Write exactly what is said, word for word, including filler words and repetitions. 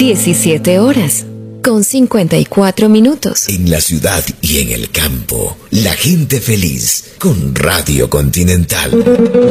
diecisiete horas, con cincuenta y cuatro minutos. En la ciudad y en el campo, la gente feliz con Radio Continental.